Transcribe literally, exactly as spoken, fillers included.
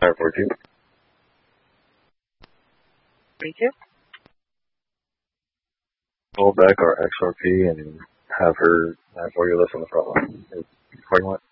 Tower forty-two. forty-two. Call back our X R P and have her nine forty list on the front line. Parking lot.